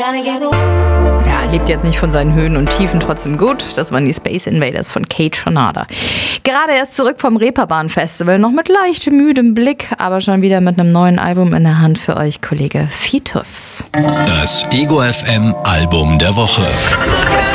Ja, lebt jetzt nicht von seinen Höhen und Tiefen, trotzdem gut. Das waren die Space Invaders von Kate Shonada. Gerade erst zurück vom Reeperbahn-Festival, noch mit leicht müdem Blick, aber schon wieder mit einem neuen Album in der Hand für euch, Kollege Fitus. Das Ego FM Album der Woche.